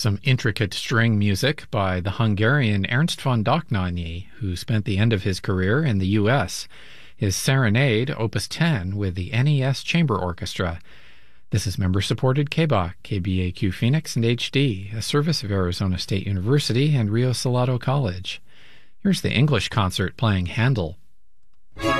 Some intricate string music by the Hungarian Ernst von Dohnányi, who spent the end of his career in the U.S. His Serenade, Opus 10, with the NES Chamber Orchestra. This is member-supported KBAQ, KBAQ Phoenix and HD, a service of Arizona State University and Rio Salado College. Here's the English concert playing Handel.